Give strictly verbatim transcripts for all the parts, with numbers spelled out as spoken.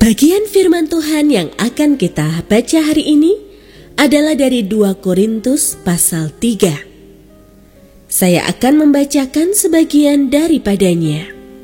Bagian firman Tuhan yang akan kita baca hari ini adalah dari dua Korintus pasal tiga. Saya akan membacakan sebagian daripadanya.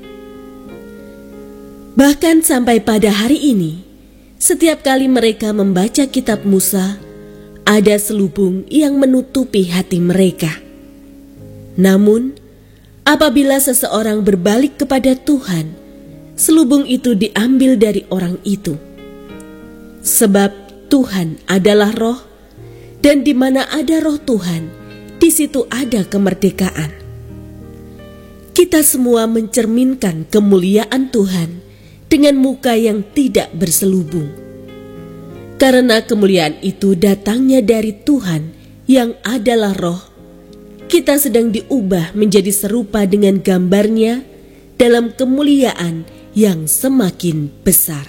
Bahkan sampai pada hari ini, setiap kali mereka membaca kitab Musa, ada selubung yang menutupi hati mereka. Namun, apabila seseorang berbalik kepada Tuhan, selubung itu diambil dari orang itu. Sebab Tuhan adalah roh, dan di mana ada roh Tuhan, di situ ada kemerdekaan. Kita semua mencerminkan kemuliaan Tuhan dengan muka yang tidak berselubung. Karena kemuliaan itu datangnya dari Tuhan yang adalah roh, kita sedang diubah menjadi serupa dengan gambarnya dalam kemuliaan yang semakin besar.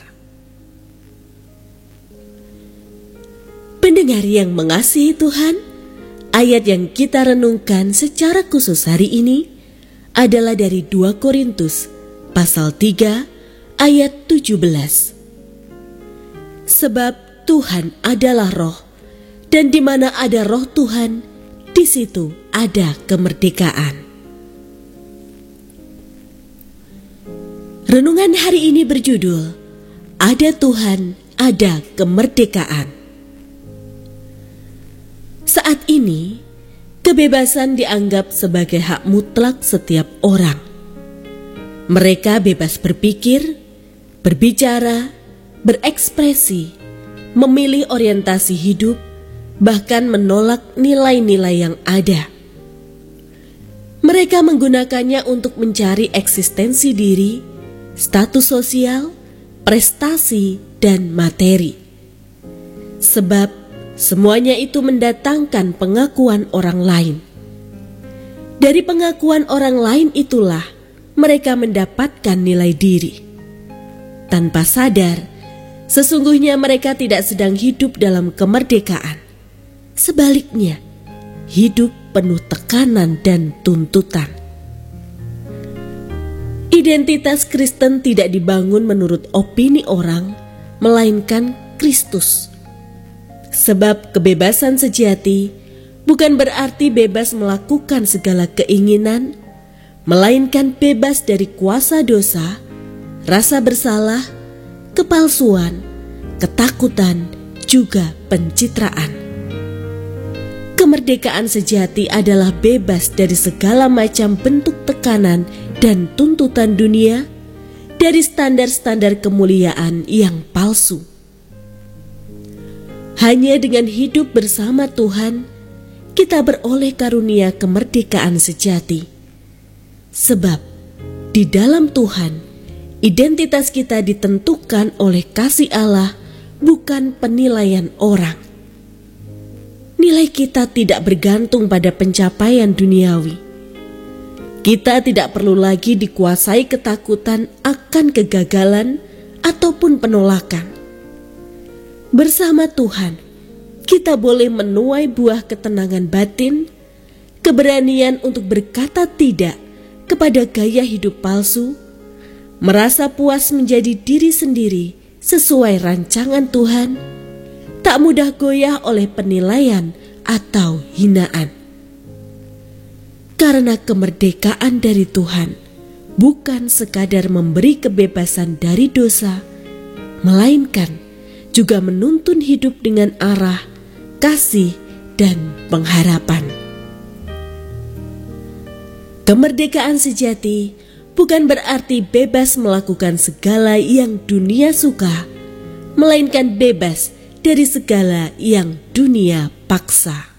Pendengar yang mengasihi Tuhan, ayat yang kita renungkan secara khusus hari ini adalah dari dua Korintus pasal tiga ayat tujuh belas. Sebab Tuhan adalah roh, dan di mana ada roh Tuhan, di situ ada kemerdekaan. Renungan hari ini berjudul, Ada Tuhan, Ada Kemerdekaan. Saat ini, kebebasan dianggap sebagai hak mutlak setiap orang. Mereka bebas berpikir, berbicara, berekspresi, memilih orientasi hidup, bahkan menolak nilai-nilai yang ada. Mereka menggunakannya untuk mencari eksistensi diri, status sosial, prestasi, dan materi. Sebab semuanya itu mendatangkan pengakuan orang lain. Dari pengakuan orang lain itulah mereka mendapatkan nilai diri. Tanpa sadar, sesungguhnya mereka tidak sedang hidup dalam kemerdekaan. Sebaliknya, hidup penuh tekanan dan tuntutan. Identitas Kristen tidak dibangun menurut opini orang, melainkan Kristus. Sebab kebebasan sejati bukan berarti bebas melakukan segala keinginan, melainkan bebas dari kuasa dosa, rasa bersalah, kepalsuan, ketakutan, juga pencitraan. Kemerdekaan sejati adalah bebas dari segala macam bentuk tekanan dan tuntutan dunia, dari standar-standar kemuliaan yang palsu. Hanya dengan hidup bersama Tuhan, kita beroleh karunia kemerdekaan sejati. Sebab di dalam Tuhan, identitas kita ditentukan oleh kasih Allah, bukan penilaian orang. Nilai kita tidak bergantung pada pencapaian duniawi. Kita tidak perlu lagi dikuasai ketakutan akan kegagalan ataupun penolakan. Bersama Tuhan, kita boleh menuai buah ketenangan batin, keberanian untuk berkata tidak kepada gaya hidup palsu, merasa puas menjadi diri sendiri sesuai rancangan Tuhan, tak mudah goyah oleh penilaian atau hinaan. Karena kemerdekaan dari Tuhan bukan sekadar memberi kebebasan dari dosa, melainkan juga menuntun hidup dengan arah, kasih, dan pengharapan. Kemerdekaan sejati bukan berarti bebas melakukan segala yang dunia suka, melainkan bebas dari segala yang dunia paksa.